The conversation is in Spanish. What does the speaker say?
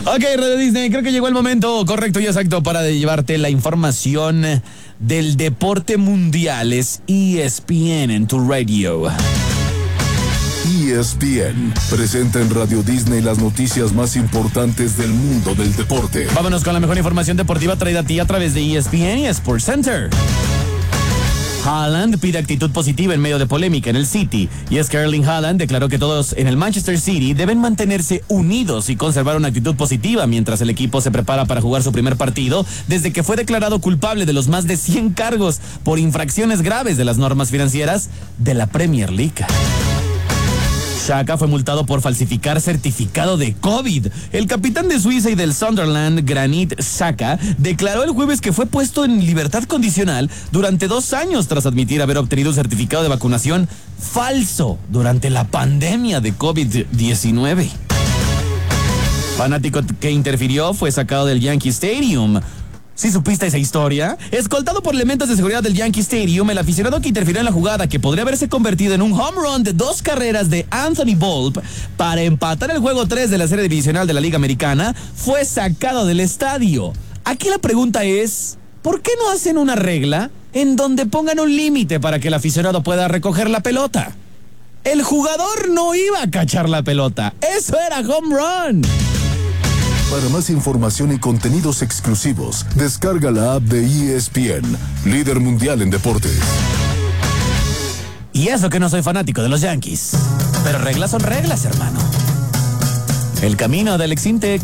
Ok, Radio Disney, creo que llegó el momento correcto y exacto para llevarte la información del deporte mundial. Es ESPN en tu radio. ESPN presenta en Radio Disney las noticias más importantes del mundo del deporte. Vámonos con la mejor información deportiva traída a ti a través de ESPN y Sports Center. Haaland pide actitud positiva en medio de polémica en el City. Y es que Erling Haaland declaró que todos en el Manchester City deben mantenerse unidos y conservar una actitud positiva mientras el equipo se prepara para jugar su primer partido desde que fue declarado culpable de los más de 100 cargos por infracciones graves de las normas financieras de la Premier League. Xhaka fue multado por falsificar certificado de COVID. El capitán de Suiza y del Sunderland, Granit Xhaka, declaró el jueves que fue puesto en libertad condicional durante 2 años tras admitir haber obtenido un certificado de vacunación falso durante la pandemia de COVID-19. Fanático que interfirió fue sacado del Yankee Stadium. ¿Sí supiste esa historia? Escoltado por elementos de seguridad del Yankee Stadium, el aficionado que interfirió en la jugada que podría haberse convertido en un home run de 2 carreras de Anthony Volpe para empatar el juego 3 de la serie divisional de la Liga Americana fue sacado del estadio. Aquí la pregunta es, ¿por qué no hacen una regla en donde pongan un límite para que el aficionado pueda recoger la pelota? El jugador no iba a cachar la pelota, eso era home run. Para más información y contenidos exclusivos, descarga la app de ESPN, líder mundial en deportes. Y eso que no soy fanático de los Yankees, pero reglas son reglas, hermano. El camino del Exintec.